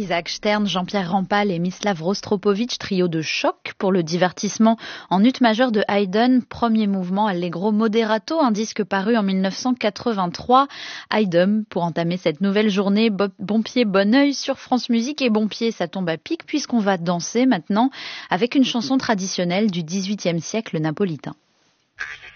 Isaac Stern, Jean-Pierre Rampal et Mislav Rostropovitch, trio de choc pour le divertissement en ut majeur de Haydn, premier mouvement Allegro moderato, un disque paru en 1983. Haydn, pour entamer cette nouvelle journée, bon pied, bon oeil sur France Musique, et bon pied, ça tombe à pic puisqu'on va danser maintenant avec une chanson traditionnelle du XVIIIe siècle napolitain.